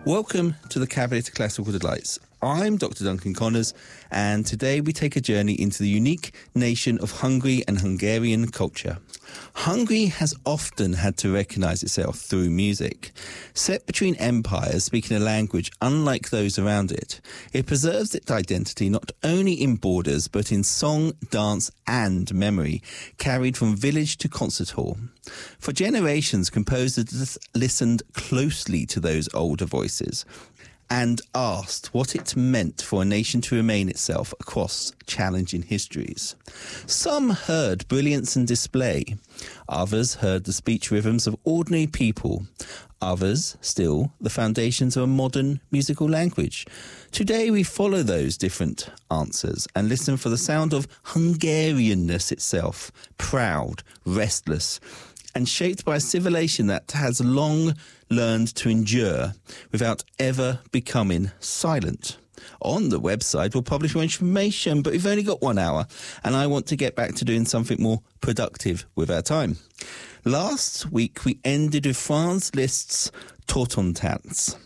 Welcome to the Cabinet of Classical Delights. I'm Dr. Duncan Connors, and today we take a journey into the unique nation of Hungary and Hungarian culture. Hungary has often had to recognise itself through music. Set between empires speaking a language unlike those around it, it preserves its identity not only in borders but in song, dance and memory, carried from village to concert hall. For generations, composers listened closely to those older voices and asked what it meant for a nation to remain itself across challenging histories. Some heard brilliance and display. Others heard the speech rhythms of ordinary people. Others, still, the foundations of a modern musical language. Today we follow those different answers and listen for the sound of Hungarianness itself, proud, restless, and shaped by a civilization that has long learned to endure without ever becoming silent. On the website, we'll publish more information, but we've only got 1 hour, and I want to get back to doing something more productive with our time. Last week, we ended with Franz Liszt's Totentanz.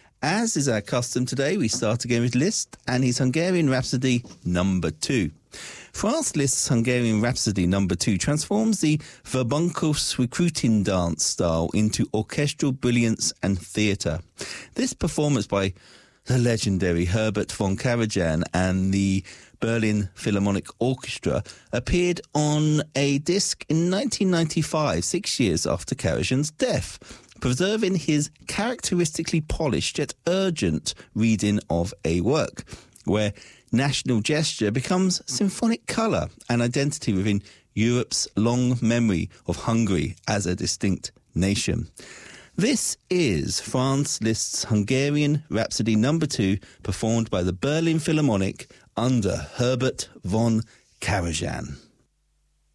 As is our custom today, we start again with Liszt and his Hungarian Rhapsody No. 2. Franz Liszt's Hungarian Rhapsody No. 2 transforms the Verbunkos recruiting dance style into orchestral brilliance and theatre. This performance by the legendary Herbert von Karajan and the Berlin Philharmonic Orchestra appeared on a disc in 1995, 6 years after Karajan's death, preserving his characteristically polished yet urgent reading of a work, where national gesture becomes symphonic colour and identity within Europe's long memory of Hungary as a distinct nation. This is Franz Liszt's Hungarian Rhapsody No. 2, performed by the Berlin Philharmonic under Herbert von Karajan.